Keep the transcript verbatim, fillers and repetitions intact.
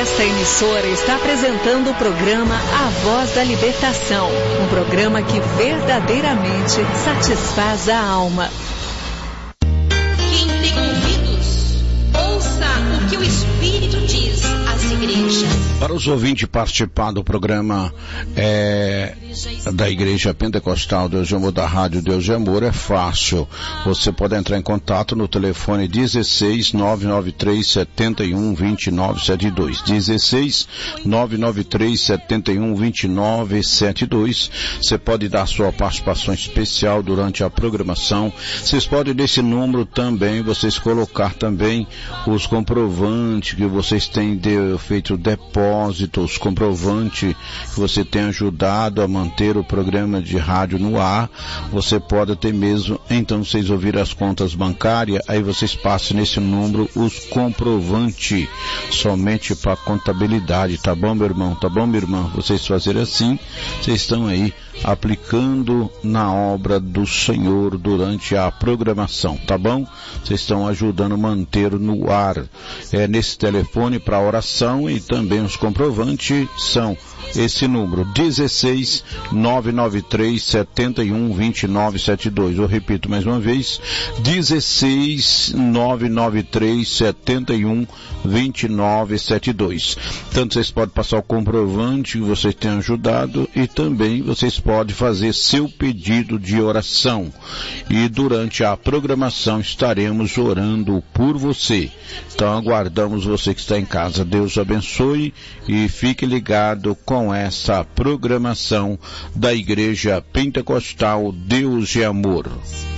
Esta emissora está apresentando o programa A Voz da Libertação, um programa que verdadeiramente satisfaz a alma. Quem tem ouvidos, ouça o que o Espírito diz às igrejas. Para os ouvintes participar do programa é, da Igreja Pentecostal Deus de Amor, da Rádio Deus de Amor, é fácil. Você pode entrar em contato no telefone dezesseis, nove nove três, sete um, dois nove sete dois. dezesseis, nove nove três, sete um, dois nove sete dois. Você pode dar sua participação especial durante a programação. Vocês podem, nesse número também, vocês colocar também os comprovantes que vocês têm de, feito depósitos, comprovante que você tem ajudado a manter o programa de rádio no ar. Você pode até mesmo, então, vocês ouvirem as contas bancárias, aí vocês passem nesse número os comprovantes, somente para contabilidade, tá bom, meu irmão? Tá bom, minha irmã? Vocês fazerem assim, vocês estão aí aplicando na obra do Senhor durante a programação, tá bom? Vocês estão ajudando a manter no ar. É nesse telefone para oração, e também os comprovantes são esse número, dezesseis, nove nove três, sete um, dois nove sete dois. Eu repito mais uma vez, dezesseis, nove nove três, sete um, dois nove sete dois. Tanto vocês podem passar o comprovante que vocês têm ajudado, e também vocês podem fazer seu pedido de oração. E durante a programação estaremos orando por você. Então aguardamos você que está em casa. Deus abençoe e fique ligado com essa programação da Igreja Pentecostal Deus de Amor.